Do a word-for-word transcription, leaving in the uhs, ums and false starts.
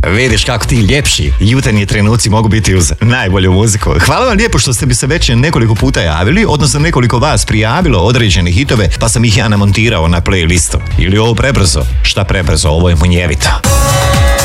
Vidiš kako ti ljepši jutarnji trenuci mogu biti uz najbolju muziku. Hvala vam lijepo što ste mi se već nekoliko puta javili, odnosno nekoliko vas prijavilo određene hitove, pa sam ih ja namontirao na playlistu. Ili ovo prebrzo? Šta prebrzo? Ovo je munjevito.